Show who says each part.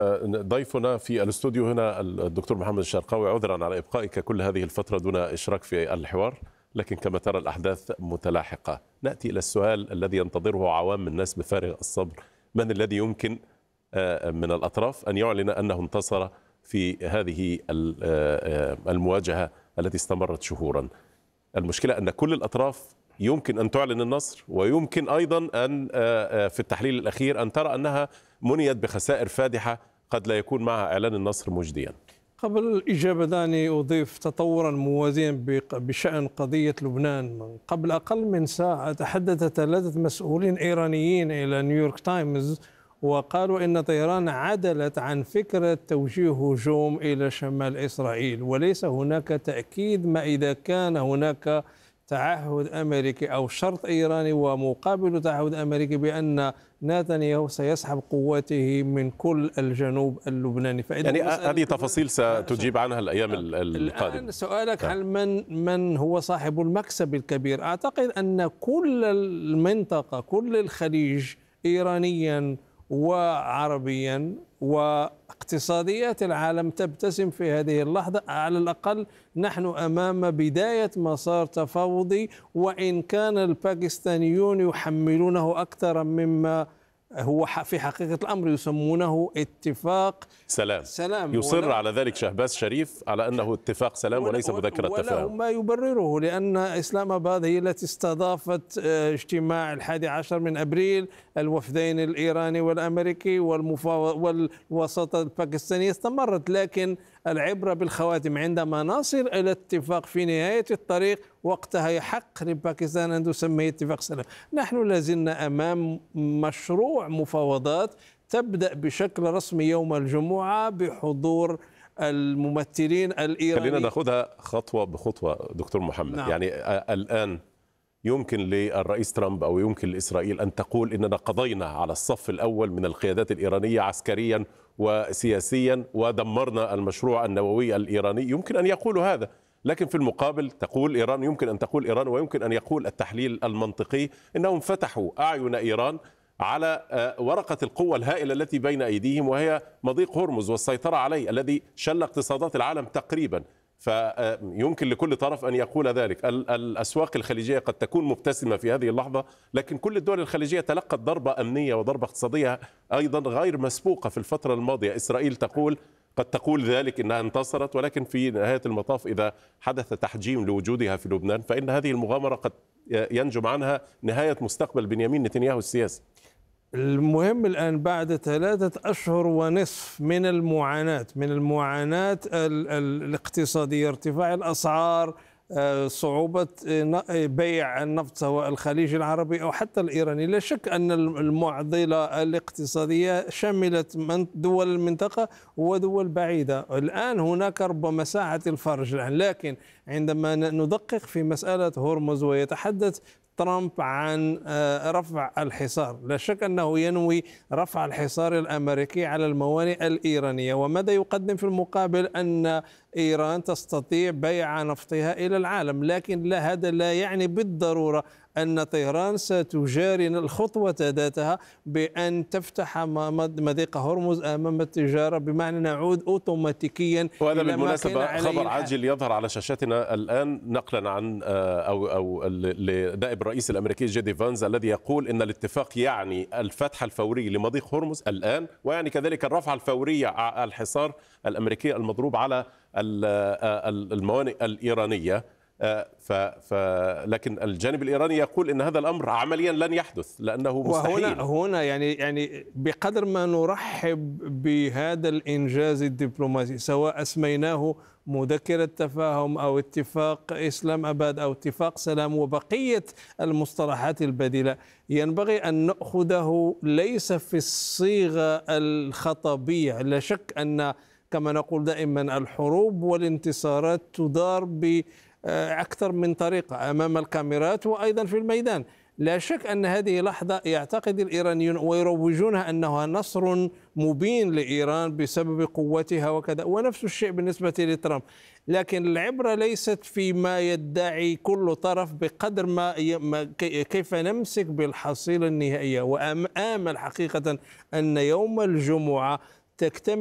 Speaker 1: ضيفنا في الاستوديو هنا الدكتور محمد الشرقاوي، عذرا على إبقائك كل هذه الفترة دون إشراك في الحوار، لكن كما ترى الأحداث متلاحقة. نأتي إلى السؤال الذي ينتظره عوام الناس بفارغ الصبر: من الذي يمكن من الأطراف أن يعلن أنه انتصر في هذه المواجهة التي استمرت شهورا؟ المشكلة أن كل الأطراف يمكن أن تعلن النصر، ويمكن أيضا أن في التحليل الأخير أن ترى أنها منيت بخسائر فادحة قد لا يكون معها إعلان النصر مجديا.
Speaker 2: قبل الإجابة دعني أضيف تطورا موازيا بشأن قضية لبنان. قبل أقل من ساعة تحدث 3 مسؤولين إيرانيين إلى نيويورك تايمز وقالوا إن طهران عدلت عن فكرة توجيه هجوم إلى شمال إسرائيل، وليس هناك تأكيد ما إذا كان هناك تعهد أمريكي أو شرط إيراني ومقابل تعهد أمريكي بأن نتنياهو سيسحب قواته من كل الجنوب اللبناني.
Speaker 1: يعني هذه تفاصيل ستجيب عنها الأيام القادمة.
Speaker 2: الآن سؤالك هل من هو صاحب المكسب الكبير؟ أعتقد أن كل المنطقة، كل الخليج إيرانيا وعربيا واقتصاديات العالم تبتسم في هذه اللحظة. على الأقل نحن أمام بداية مسار تفاوضي، وإن كان الباكستانيون يحملونه أكثر مما هو في حقيقة الأمر يسمونه اتفاق سلام.
Speaker 1: يصر على ذلك شهباز شريف على أنه اتفاق سلام وليس مذكرة تفاهم،
Speaker 2: وله ما يبرره، لأن إسلام آباد هي التي استضافت اجتماع 11 من أبريل، الوفدين الإيراني والأمريكي والوساطة الباكستانية استمرت. لكن العبرة بالخواتم، عندما نصل إلى اتفاق في نهاية الطريق وقتها يحق لباكستان أن تسميه اتفاق سلام. نحن لازلنا أمام مشروع مفاوضات تبدأ بشكل رسمي يوم الجمعة بحضور الممثلين الإيرانيين.
Speaker 1: خلينا نأخذها خطوة بخطوة دكتور محمد. نعم. يعني الآن يمكن للرئيس ترامب أو يمكن لإسرائيل أن تقول إننا قضينا على الصف الأول من القيادات الإيرانية عسكريا وسياسيا ودمرنا المشروع النووي الإيراني. يمكن أن يقولوا هذا، لكن في المقابل تقول إيران، يمكن أن تقول إيران ويمكن أن يقول التحليل المنطقي إنهم فتحوا أعين إيران على ورقة القوة الهائلة التي بين أيديهم، وهي مضيق هرمز والسيطرة عليه الذي شل اقتصادات العالم تقريبا. فيمكن لكل طرف أن يقول ذلك. الأسواق الخليجية قد تكون مبتسمة في هذه اللحظة، لكن كل الدول الخليجية تلقت ضربة أمنية وضربة اقتصادية أيضا غير مسبوقة في الفترة الماضية. إسرائيل قد تقول ذلك إنها انتصرت، ولكن في نهاية المطاف إذا حدث تحجيم لوجودها في لبنان فإن هذه المغامرة قد ينجم عنها نهاية مستقبل بنيامين نتنياهو السياسي.
Speaker 2: المهم الآن بعد 3 أشهر ونصف من المعاناة الاقتصادية، ارتفاع الأسعار، صعوبة بيع النفط سواء الخليج العربي أو حتى الإيراني، لا شك أن المعضلة الاقتصادية شملت دول المنطقة ودول بعيدة. الآن هناك ربما ساعة الفرج، لكن عندما ندقق في مسألة هرمز ويتحدث ترامب عن رفع الحصار، لا شك أنه ينوي رفع الحصار الأمريكي على الموانئ الإيرانية. وماذا يقدم في المقابل؟ أن إيران تستطيع بيع نفطها إلى العالم، لكن هذا لا يعني بالضرورة أن طهران ستجاري الخطوة ذاتها بأن تفتح مضيق هرمز أمام التجارة، بمعنى نعود أوتوماتيكيا.
Speaker 1: وهذا بالمناسبة خبر عاجل يظهر على شاشاتنا الآن نقلا عن أو لنائب الرئيس الأمريكي جيدي فانز الذي يقول إن الاتفاق يعني الفتح الفوري لمضيق هرمز الآن، ويعني كذلك الرفع الفوري على الحصار الأمريكي المضروب على الموانئ الإيرانية. لكن الجانب الإيراني يقول إن هذا الأمر عمليا لن يحدث لأنه مستحيل.
Speaker 2: وهنا يعني بقدر ما نرحب بهذا الإنجاز الدبلوماسي، سواء أسميناه مذكرة تفاهم أو اتفاق إسلام آباد أو اتفاق سلام وبقية المصطلحات البديلة، ينبغي أن نأخذه ليس في الصيغة الخطابية. لا شك أن كما نقول دائما الحروب والانتصارات تدار بأكثر من طريقة أمام الكاميرات وأيضا في الميدان. لا شك أن هذه لحظة يعتقد الإيرانيون ويروجونها أنها نصر مبين لإيران بسبب قوتها وكذا، ونفس الشيء بالنسبة لترامب. لكن العبرة ليست فيما يدعي كل طرف بقدر ما كيف نمسك بالحصيلة النهائية. وآمل حقيقة أن يوم الجمعة تكتمل